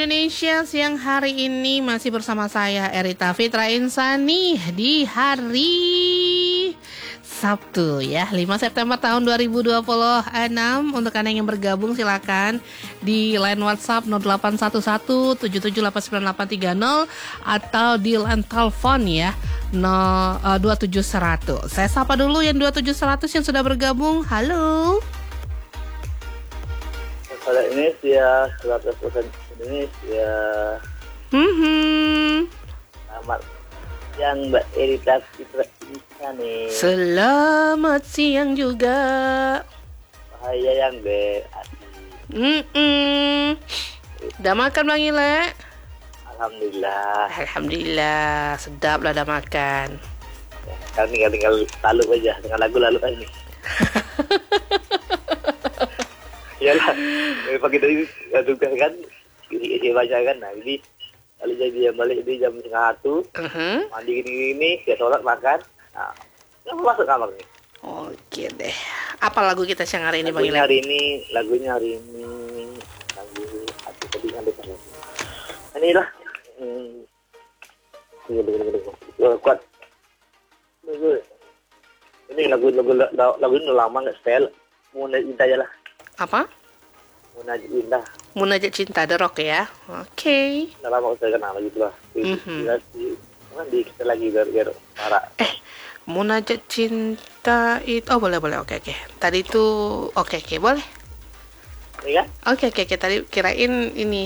Indonesia siang hari ini masih bersama saya Erita Fitra Insani di hari Sabtu ya 5 September tahun 2026. Untuk Anda yang bergabung silakan di line WhatsApp 0811778930 atau di line telepon ya 27100. Saya sapa dulu yang 27100 yang sudah bergabung. Halo. Pada Indonesia, 100% Indonesia. Selamat siang Mbak Erita Fitra Insani. Selamat siang juga. Bahaya yang Udah makan Bang Ile? Alhamdulillah. Alhamdulillah, sedap lah udah makan. Ya, sekarang tinggal lalu aja dengan lagu lalu aja. Iyalah, pagi tadi tugas kan, isi baca kan, nah jadi kalau jadi balik di jam 1:30, mandi gini, dia sholat makan, nah, masuk kamar nih. Oke deh. Apa lagu kita siang hari ini Bang Ile? Lagunya hari ini lagu hati tadi yang lupa. Inilah, kuat. Ini lagu ini udah lama nggak setel, mau cinta aja lah. Apa? Munajat Cinta The Rock ya. Oke. Udah lama saya kenal gitu lah. Di kita lagi biar marah. Munajat Cinta itu boleh oke. Tadi itu oke boleh. Iya kan? Oke tadi kirain ini